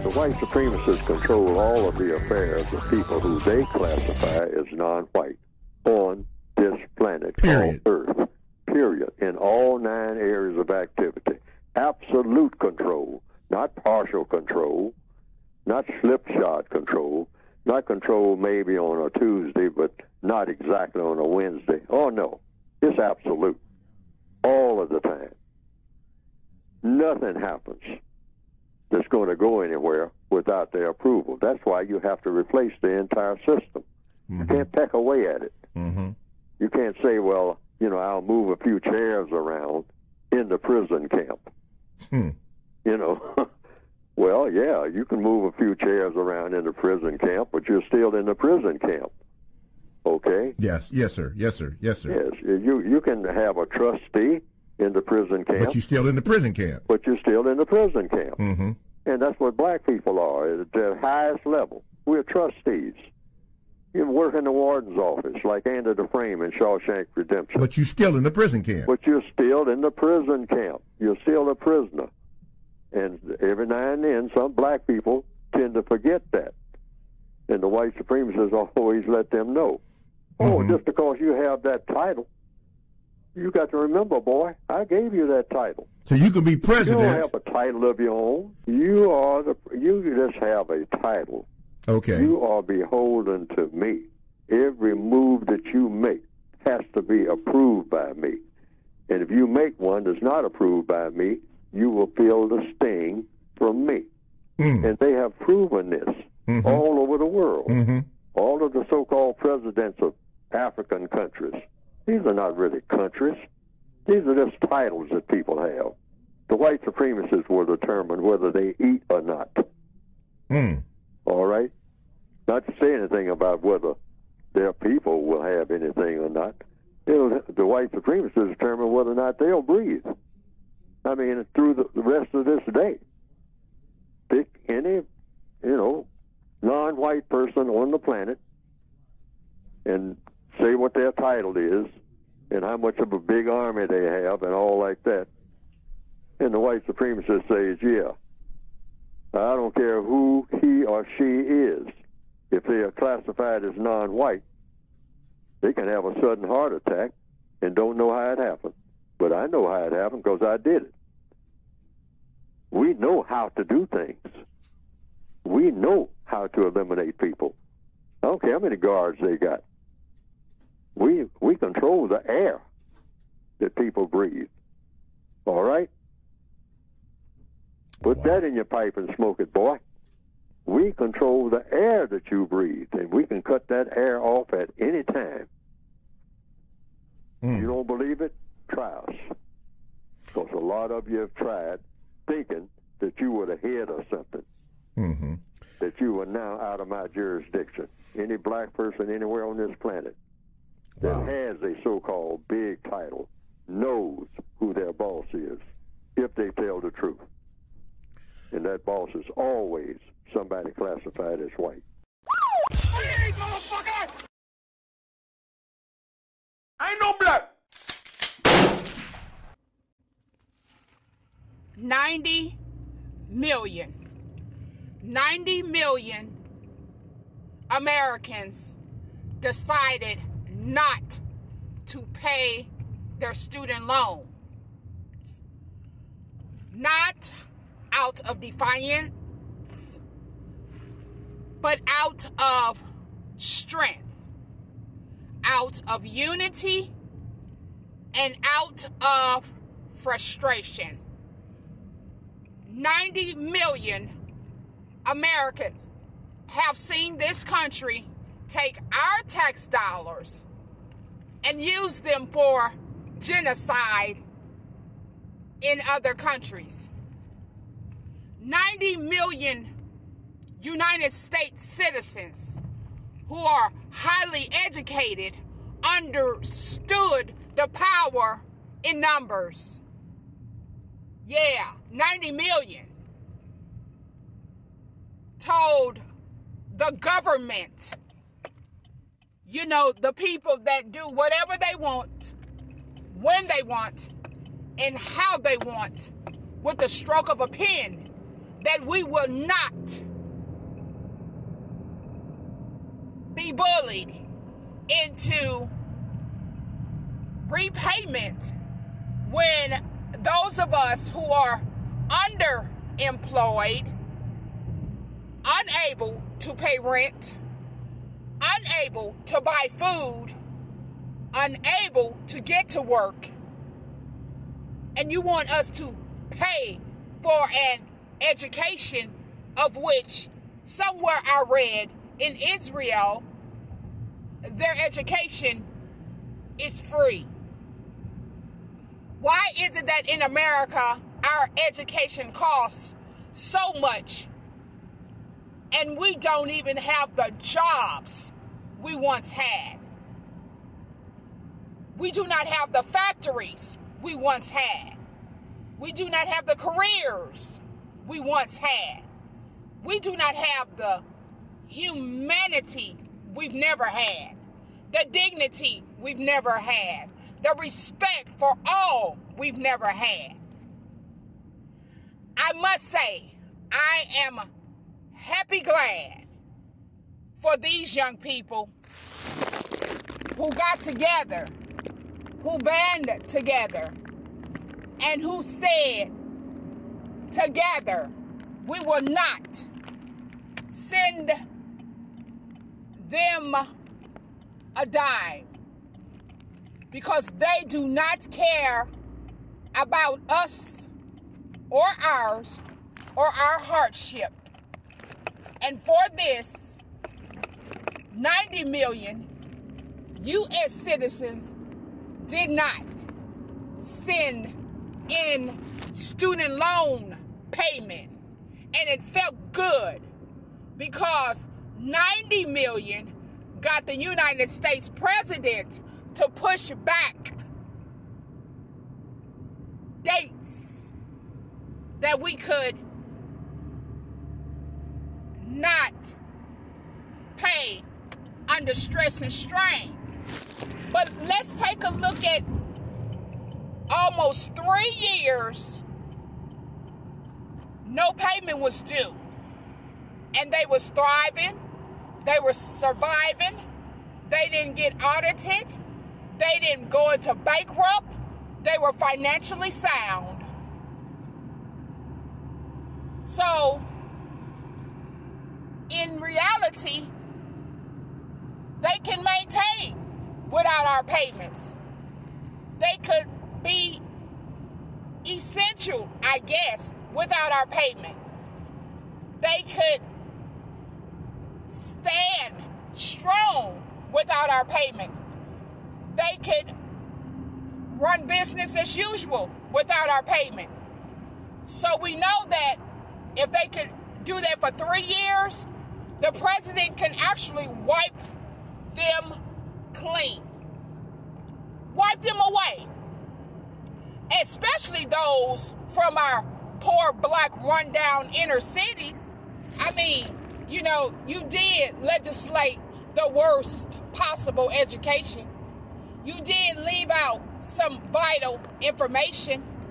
The white supremacists control all of the affairs of people who they classify as non-white on this planet called Earth. Period. In all 9 areas of activity. Absolute control, not partial control, not slipshod control, not control maybe on a Tuesday, but not exactly on a Wednesday. Oh, no. It's absolute. All of the time. Nothing happens that's going to go anywhere without their approval. That's why you have to replace the entire system. You can't peck away at it. You can't say, well, you know, I'll move a few chairs around in the prison camp. You know, well, yeah, you can move a few chairs around in the prison camp, but you're still in the prison camp. Okay? Yes, sir. Yes, you can have a trustee in the prison camp. But you're still in the prison camp. And that's what black people are at their highest level. We're trustees. You work in the warden's office like Andy Dufresne in Shawshank Redemption. But you're still in the prison camp. You're still a prisoner. And every now and then, some black people tend to forget that. And the white supremacists always let them know. Oh, just because you have that title, you got to remember, boy, I gave you that title. So you can be president. You don't have a title of your own. You just have a title. Okay. You are beholden to me. Every move that you make has to be approved by me. And if you make one that's not approved by me, you will feel the sting from me. And they have proven this all over the world. All of the so-called presidents of African countries, these are not really countries. These are just titles that people have. The white supremacists will determine whether they eat or not. All right? Not to say anything about whether their people will have anything or not. The white supremacists determine whether or not they'll breathe. I mean, through the rest of this day. Pick any, non-white person on the planet and say what their title is and how much of a big army they have and all like that. And the white supremacist says, yeah, I don't care who he or she is. If they are classified as non-white, they can have a sudden heart attack and don't know how it happened. But I know how it happened because I did it. We know how to do things. We know how to eliminate people. I don't care how many guards they got. We control the air that people breathe. All right? Put that in your pipe and smoke it, boy. We control the air that you breathe, and we can cut that air off at any time. You don't believe it? Try us. Because a lot of you have tried thinking that you were the head of something, that you are now out of my jurisdiction. Any black person anywhere on this planet that has a so-called big title knows who their boss is if they tell the truth. And that boss is always somebody classified as white. Hey, motherfucker! I ain't no black. 90 million Americans decided not to pay their student loan. Not out of defiance, but out of strength, out of unity, and out of frustration. 90 million Americans have seen this country take our tax dollars and use them for genocide in other countries. 90 million United States citizens who are highly educated understood the power in numbers. Yeah, 90 million told the government, the people that do whatever they want, when they want, and how they want, with the stroke of a pen, that we will not be bullied into repayment when those of us who are underemployed, unable to pay rent, unable to buy food, unable to get to work, and you want us to pay for an education of which somewhere I read in Israel, their education is free. Why is it that in America our education costs so much and we don't even have the jobs we once had? We do not have the factories we once had. We do not have the careers we once had. We do not have the humanity we've never had, the dignity we've never had, the respect for all we've never had. I must say, I am happy glad for these young people who got together, who banded together, and who said, together, we will not send them a dime, because they do not care about us or ours or our hardship. And for this, 90 million U.S. citizens did not send in student loan payment. And it felt good because 90 million got the United States president to push back dates that we could not pay under stress and strain. But let's take a look at almost 3 years, no payment was due. And they was thriving, they were surviving, they didn't get audited, they didn't go into bankrupt, they were financially sound. So, in reality, they can maintain without our payments. They could be essential, I guess, without our payment. They could stand strong without our payment. They could run business as usual without our payment. So we know that if they could do that for 3 years, the president can actually wipe them clean. Wipe them away. Especially those from our poor, black, rundown inner cities. I mean, you know, you did legislate the worst possible education. You did leave out some vital information.